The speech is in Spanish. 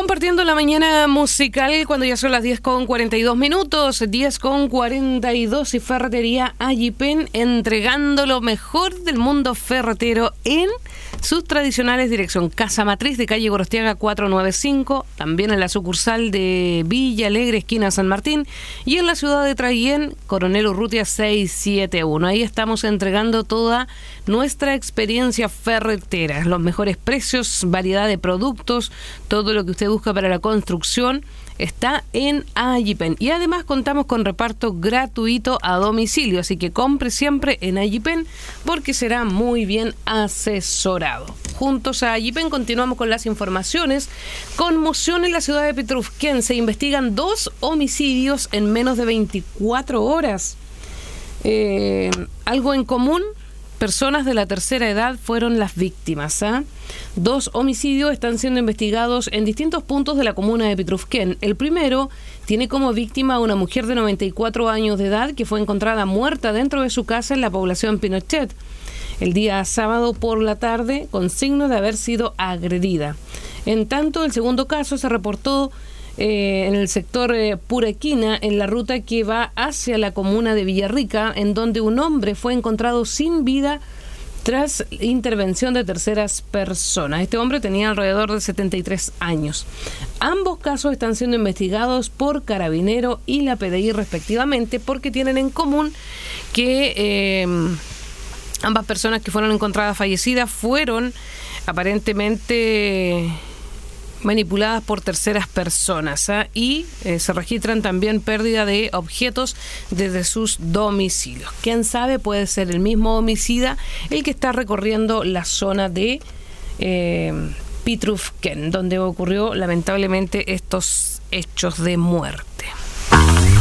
Compartiendo la mañana musical cuando ya son las 10:42, 10:42 y Ferretería Ayipen entregando lo mejor del mundo ferretero en sus tradicionales dirección Casa Matriz de calle Gorostiaga 495, también en la sucursal de Villa Alegre, esquina San Martín, y en la ciudad de Traiguén, Coronel Urrutia 671. Ahí estamos entregando toda nuestra experiencia ferretera, los mejores precios, variedad de productos, todo lo que usted busca para la construcción está en Ayipen. Y además contamos con reparto gratuito a domicilio, así que compre siempre en Ayipen porque será muy bien asesorado. Juntos a Ayipen continuamos con las informaciones. Conmoción en la ciudad de Petrufquén. Se investigan 2 homicidios en menos de 24 horas. Algo en común. Personas de la tercera edad fueron las víctimas. 2 homicidios están siendo investigados en distintos puntos de la comuna de Petrufquén. El primero tiene como víctima a una mujer de 94 años de edad que fue encontrada muerta dentro de su casa en la población Pinochet el día sábado por la tarde con signos de haber sido agredida. En tanto, el segundo caso se reportó en el sector Purequina, en la ruta que va hacia la comuna de Villarrica, en donde un hombre fue encontrado sin vida tras intervención de terceras personas. Este hombre tenía alrededor de 73 años. Ambos casos están siendo investigados por Carabinero y la PDI respectivamente, porque tienen en común que ambas personas que fueron encontradas fallecidas fueron aparentemente manipuladas por terceras personas, y se registran también pérdida de objetos desde sus domicilios. ¿Quién sabe? Puede ser el mismo homicida el que está recorriendo la zona de Petrufquén, donde ocurrió lamentablemente estos hechos de muerte.